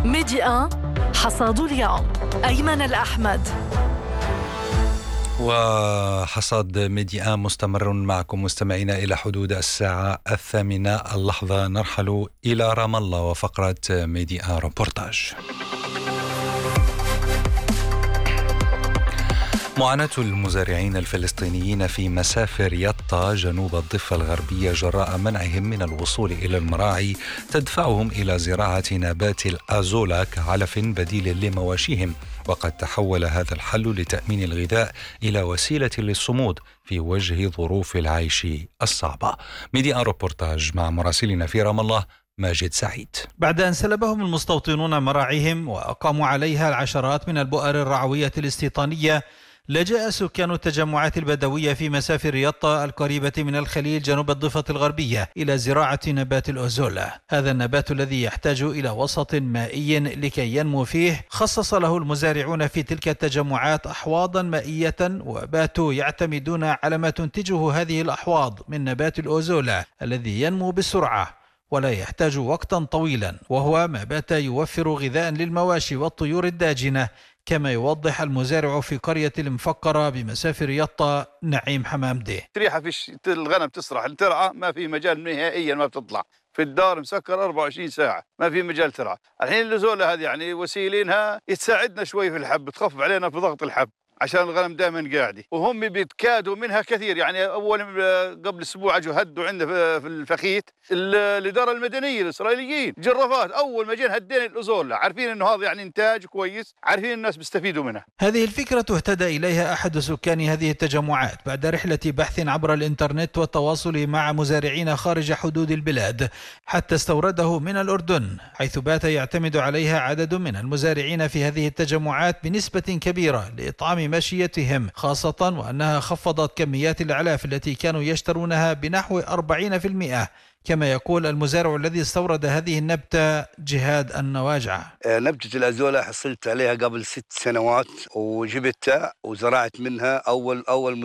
ميديا حصاد اليوم. أيمن الأحمد. وحصاد ميديا مستمر معكم مستمعينا إلى حدود الساعة 8 اللحظة. نرحل إلى رام الله وفقرة ميديا روبورتاج. معاناة المزارعين الفلسطينيين في مسافر يطا جنوب الضفة الغربية جراء منعهم من الوصول إلى المراعي تدفعهم إلى زراعة نبات الأزولا كعلف بديل لمواشيهم، وقد تحول هذا الحل لتأمين الغذاء إلى وسيلة للصمود في وجه ظروف العيش الصعبة. ميديا روبورتاج مع مراسلنا في رام الله ماجد سعيد. بعد أن سلبهم المستوطنون مراعيهم وأقاموا عليها العشرات من البؤر الرعوية الاستيطانية، لجأ سكان التجمعات البدوية في مسافر يطا القريبة من الخليل جنوب الضفة الغربية إلى زراعة نبات الأزولا. هذا النبات الذي يحتاج إلى وسط مائي لكي ينمو فيه، خصص له المزارعون في تلك التجمعات أحواضا مائية، وباتوا يعتمدون على ما تنتجه هذه الأحواض من نبات الأزولا الذي ينمو بسرعة ولا يحتاج وقتا طويلا، وهو ما بات يوفر غذاء للمواشي والطيور الداجنة، كما يوضح المزارع في قرية المفقرة بمسافر يطا نعيم حمامدي. تريحة في الغنم تسرح ترعى، ما في مجال نهائيا، ما بتطلع في الدار مسكر 24 ساعة، ما في مجال ترعى. الحين الأزولة هذه يعني وسيلينها تساعدنا شوي في الحب، تخفف علينا في ضغط الحب عشان الغنم دائما قاعدة، وهم بيتكادوا منها كثير. يعني أول قبل أسبوع أجوا هدوا عندنا في الفخيت الإدارة المدنية الإسرائيليين جرافات، أول ما جينا هدينا الأزولة، عارفين إنه هذا يعني إنتاج كويس، عارفين الناس بيستفيدوا منها. هذه الفكرة اهتدى إليها أحد سكان هذه التجمعات بعد رحلة بحث عبر الإنترنت والتواصل مع مزارعين خارج حدود البلاد، حتى استورده من الأردن، حيث بات يعتمد عليها عدد من المزارعين في هذه التجمعات بنسبة كبيرة لإطعام ماشيتهم، خاصة وأنها خفضت كميات الأعلاف التي كانوا يشترونها بنحو 40%، كما يقول المزارع الذي استورد هذه النبتة جهاد النواجع. نبتة الأزولا حصلت عليها قبل 6 سنوات، وجبتها وزرعت منها أول